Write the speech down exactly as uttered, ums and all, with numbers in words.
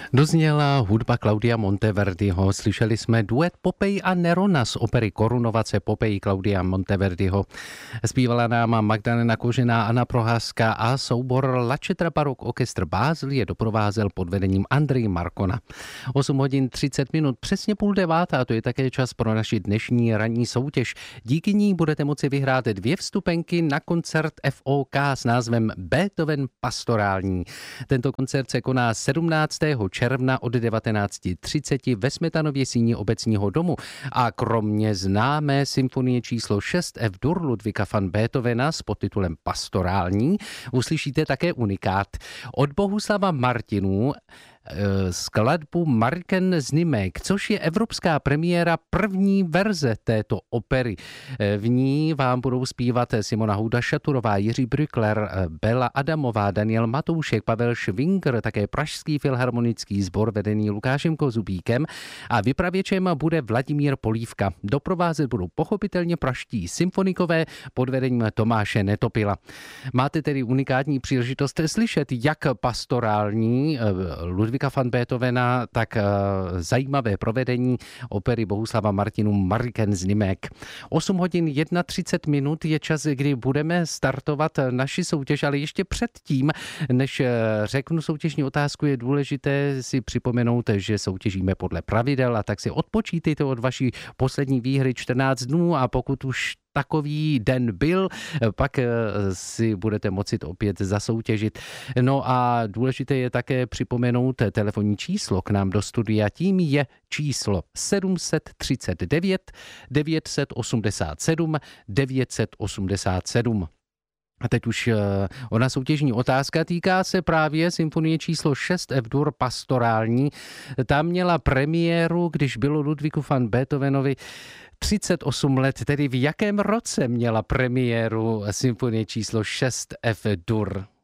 Dozněla hudba Claudia Monteverdiho. Slyšeli jsme duet Popej a Nerona z opery Korunovace Popej Claudia Monteverdiho. Zpívala nám Magdalena Kožená, Anna Proházka a soubor La Cetra Barok Orchestr Basel je doprovázel pod vedením Andrej Markona. osm hodin třicet minut, přesně půl devátá, to je také čas pro naši dnešní ranní soutěž. Díky ní budete moci vyhrát dvě vstupenky na koncert F O K s názvem Beethoven pastorální. Tento koncert se koná sedmnáctého června od devatenáct třicet ve Smetanově síni obecního domu a kromě známé symfonie číslo šest F-dur Ludwiga van Beethovena s podtitulem Pastorální uslyšíte také unikát od Bohuslava Martinů skladbu Marken Znimek, což je evropská premiéra první verze této opery. V ní vám budou zpívat Simona Houda-Šaturová, Jiří Brückler, Bela Adamová, Daniel Matoušek, Pavel Švinger, také Pražský filharmonický sbor vedený Lukášem Kozubíkem a vypravěčem bude Vladimír Polívka. Doprovázet budou pochopitelně pražští symfonikové pod vedením Tomáše Netopila. Máte tedy unikátní příležitost slyšet jak pastorální Ludwiga van Beethovena, tak uh, zajímavé provedení opery Bohuslava Martinů Marken Znimek. osm hodin třicet jedna minut je čas, kdy budeme startovat naši soutěž, ale ještě předtím, než řeknu soutěžní otázku, je důležité si připomenout, že soutěžíme podle pravidel a tak si odpočítejte od vaší poslední výhry čtrnáct dnů a pokud už takový den byl, pak si budete moci opět zasoutěžit. No a důležité je také připomenout telefonní číslo k nám do studia. Tím je číslo sedm třicet devět devět set osmdesát sedm devět set osmdesát sedm. A teď už ona soutěžní otázka týká se právě symfonie číslo šest F-dur pastorální. Tam měla premiéru, když bylo Ludwigu van Beethovenovi třicet osm let, tedy v jakém roce měla premiéru symfonie číslo šest F-dur?